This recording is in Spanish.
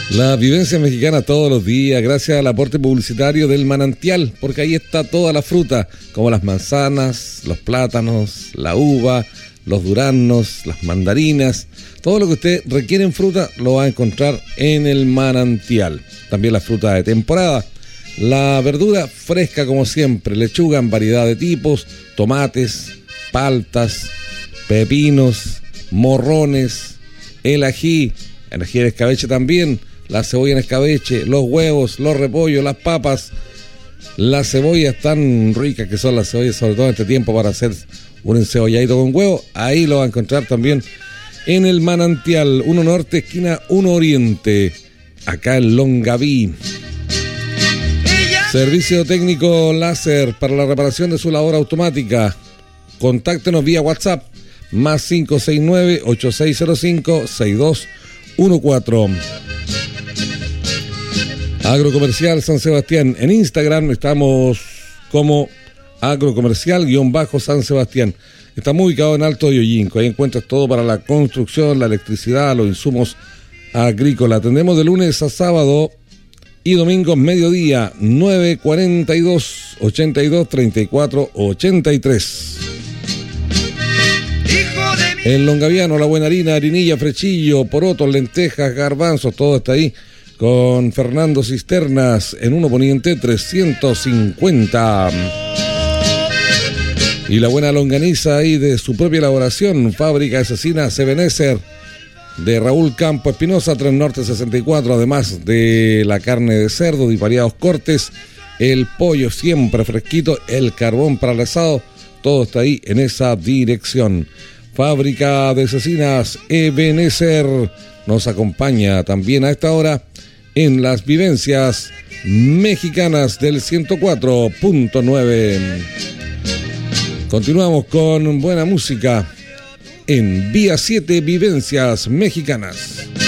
La vivencia mexicana todos los días, gracias al aporte publicitario del Manantial, porque ahí está toda la fruta, como las manzanas, los plátanos, la uva, los duraznos, las mandarinas. Todo lo que usted requiere en fruta lo va a encontrar en el Manantial. También la fruta de temporada. La verdura fresca como siempre, lechuga en variedad de tipos, tomates, paltas, pepinos, morrones, el ají en escabeche también, la cebolla en escabeche, los huevos, los repollos, las papas, las cebollas tan ricas que son las cebollas, sobre todo en este tiempo para hacer un encebolladito con huevo. Ahí lo va a encontrar también en el Manantial, 1 Norte, esquina 1 Oriente, acá en Longaví. Servicio técnico láser para la reparación de su lavadora automática. Contáctenos vía WhatsApp, más 569-8605-6214. Agrocomercial San Sebastián. En Instagram estamos como agrocomercial-San Sebastián. Estamos ubicados en Alto de Oyinco. Ahí encuentras todo para la construcción, la electricidad, los insumos agrícolas. Atendemos de lunes a sábado y domingos mediodía, 942 82 34 83. En Longaviano, La Buena Harina, harinilla, frechillo, porotos, lentejas, garbanzos, todo está ahí. Con Fernando Cisternas, en 1 Poniente 350. Y la buena longaniza ahí de su propia elaboración, Fábrica Asesina Sebenecer, de Raúl Campo Espinosa, 3 Norte 64, además de la carne de cerdo de variados cortes, el pollo siempre fresquito, el carbón para el asado, todo está ahí en esa dirección. Fábrica de Asesinas Ebenecer nos acompaña también a esta hora en las vivencias mexicanas del 104.9. Continuamos con buena música en Vía 7 Vivencias Mexicanas.